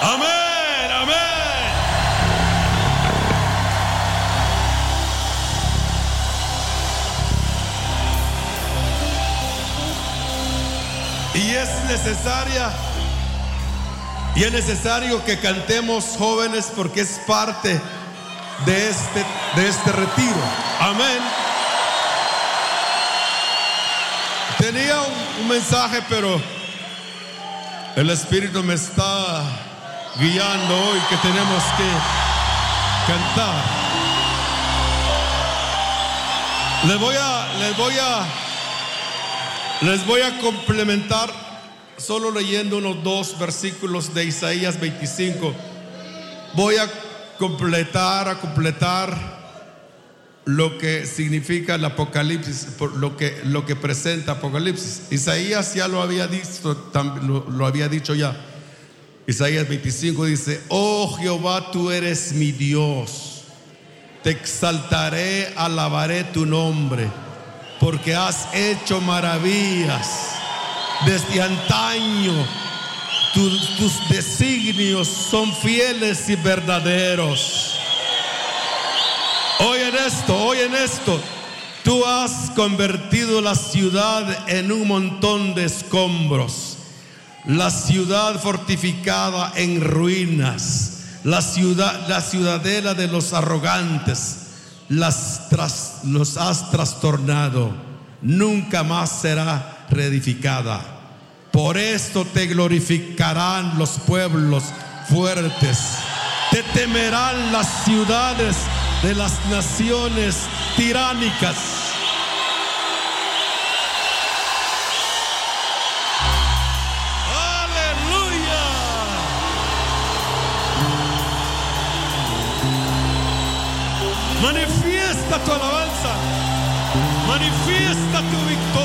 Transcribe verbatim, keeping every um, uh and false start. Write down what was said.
Amén, amén. Y es necesaria, y es necesario que cantemos, jóvenes, porque es parte de este, de este retiro. Amén. Tenía un, un mensaje, pero el Espíritu me está guiando hoy que tenemos que cantar. Les voy a, les voy a, les voy a complementar solo leyendo unos dos versículos de Isaías veinticinco. Voy a completar, a completar lo que significa el Apocalipsis, por lo que, lo que presenta Apocalipsis. Isaías ya lo había dicho, lo, lo había dicho ya. Isaías veinticinco dice: oh Jehová, tú eres mi Dios, te exaltaré, alabaré tu nombre, porque has hecho maravillas desde antaño. Tu, tus designios son fieles y verdaderos. Oyen esto, oyen esto. Tú has convertido la ciudad en un montón de escombros, la ciudad fortificada en ruinas, la ciudad, la ciudadela de los arrogantes, las tras, los has trastornado. Nunca más será reedificada. Por esto te glorificarán los pueblos fuertes, te temerán las ciudades de las naciones tiránicas. Aleluya. Manifiesta tu alabanza, manifiesta tu victoria.